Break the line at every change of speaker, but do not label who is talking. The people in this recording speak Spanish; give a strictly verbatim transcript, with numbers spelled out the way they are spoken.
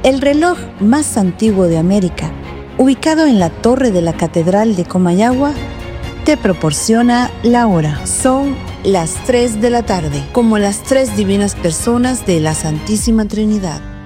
El reloj más antiguo de América, ubicado en la torre de la Catedral de Comayagua, te proporciona la hora. Son las tres de la tarde, como las tres divinas personas de la Santísima Trinidad.